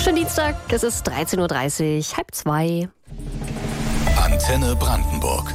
Schönen Dienstag, es ist 13.30 Uhr, 1:30. Antenne Brandenburg.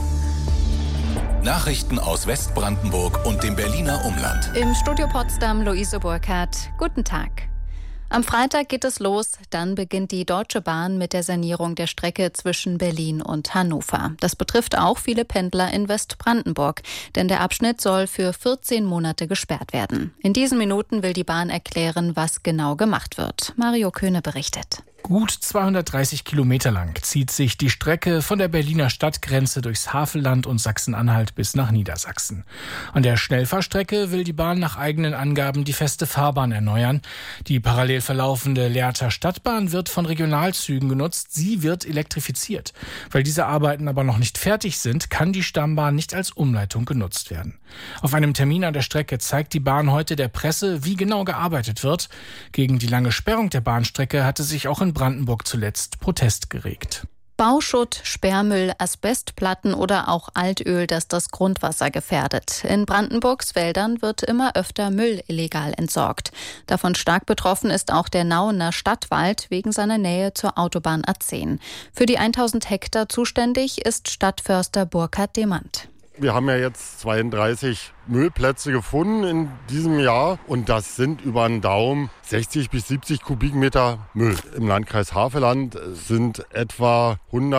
Nachrichten aus Westbrandenburg und dem Berliner Umland. Im Studio Potsdam Luise Burkhardt. Guten Tag. Am Freitag geht es los, dann beginnt die Deutsche Bahn mit der Sanierung der Strecke zwischen Berlin und Hannover. Das betrifft auch viele Pendler in Westbrandenburg, denn der Abschnitt soll für 14 Monate gesperrt werden. In diesen Minuten will die Bahn erklären, was genau gemacht wird. Mario Köhne berichtet. Gut 230 Kilometer lang zieht sich die Strecke von der Berliner Stadtgrenze durchs Havelland und Sachsen-Anhalt bis nach Niedersachsen. An der Schnellfahrstrecke will die Bahn nach eigenen Angaben die feste Fahrbahn erneuern. Die parallel verlaufende Lehrter Stadtbahn wird von Regionalzügen genutzt. Sie wird elektrifiziert. Weil diese Arbeiten aber noch nicht fertig sind, kann die Stammbahn nicht als Umleitung genutzt werden. Auf einem Termin an der Strecke zeigt die Bahn heute der Presse, wie genau gearbeitet wird. Gegen die lange Sperrung der Bahnstrecke hatte sich auch in Brandenburg zuletzt Protest geregt. Bauschutt, Sperrmüll, Asbestplatten oder auch Altöl, das das Grundwasser gefährdet. In Brandenburgs Wäldern wird immer öfter Müll illegal entsorgt. Davon stark betroffen ist auch der Nauener Stadtwald wegen seiner Nähe zur Autobahn A10. Für die 1000 Hektar zuständig ist Stadtförster Burkhard Demand. Wir haben ja jetzt 32 Müllplätze gefunden in diesem Jahr und das sind über den Daumen 60 bis 70 Kubikmeter Müll. Im Landkreis Havelland sind etwa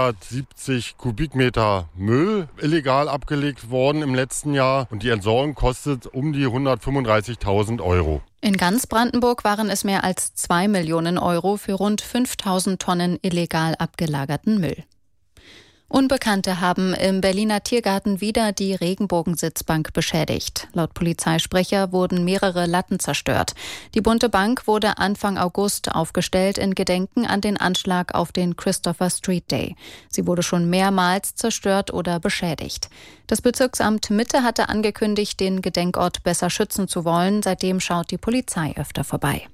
170 Kubikmeter Müll illegal abgelegt worden im letzten Jahr und die Entsorgung kostet um die 135.000 Euro. In ganz Brandenburg waren es mehr als 2 Millionen Euro für rund 5.000 Tonnen illegal abgelagerten Müll. Unbekannte haben im Berliner Tiergarten wieder die Regenbogensitzbank beschädigt. Laut Polizeisprecher wurden mehrere Latten zerstört. Die bunte Bank wurde Anfang August aufgestellt in Gedenken an den Anschlag auf den Christopher Street Day. Sie wurde schon mehrmals zerstört oder beschädigt. Das Bezirksamt Mitte hatte angekündigt, den Gedenkort besser schützen zu wollen. Seitdem schaut die Polizei öfter vorbei.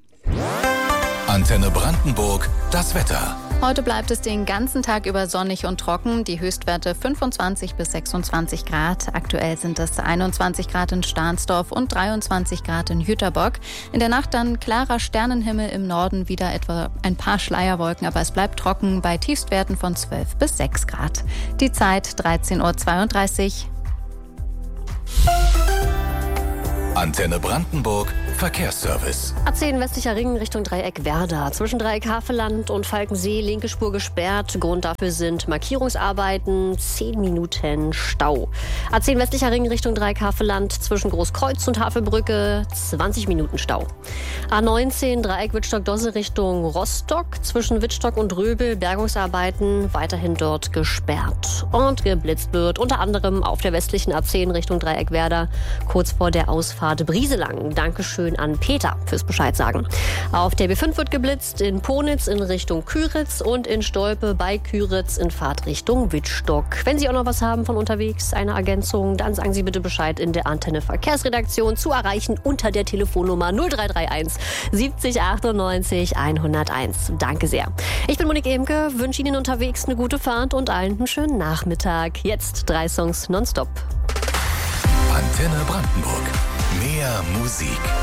Antenne Brandenburg, das Wetter. Heute bleibt es den ganzen Tag über sonnig und trocken. Die Höchstwerte 25 bis 26 Grad. Aktuell sind es 21 Grad in Stahnsdorf und 23 Grad in Jüterbock. In der Nacht dann klarer Sternenhimmel, im Norden wieder etwa ein paar Schleierwolken, aber es bleibt trocken bei Tiefstwerten von 12 bis 6 Grad. Die Zeit 13.32 Uhr. Antenne Brandenburg, Verkehrsservice. A10 westlicher Ring Richtung Dreieck Werder. Zwischen Dreieck Havelland und Falkensee linke Spur gesperrt. Grund dafür sind Markierungsarbeiten, 10 Minuten Stau. A10 westlicher Ring Richtung Dreieck Havelland zwischen Großkreuz und Havelbrücke 20 Minuten Stau. A19 Dreieck Wittstock-Dosse Richtung Rostock. Zwischen Wittstock und Röbel Bergungsarbeiten weiterhin dort gesperrt. Und geblitzt wird unter anderem auf der westlichen A10 Richtung Dreieck Werder kurz vor der Ausfahrt Brieselang. Dankeschön an Peter fürs Bescheid sagen. Auf der B5 wird geblitzt in Ponitz in Richtung Küritz und in Stolpe bei Küritz in Fahrtrichtung Wittstock. Wenn Sie auch noch was haben von unterwegs, eine Ergänzung, dann sagen Sie bitte Bescheid in der Antenne Verkehrsredaktion, zu erreichen unter der Telefonnummer 0331 70 98 101. Danke sehr. Ich bin Monique Emke, wünsche Ihnen unterwegs eine gute Fahrt und allen einen schönen Nachmittag. Jetzt 3 Songs nonstop. Antenne Brandenburg. Mehr Musik.